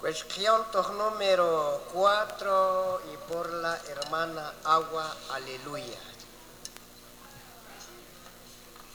Cuestión número 4 y por la hermana Agua, aleluya.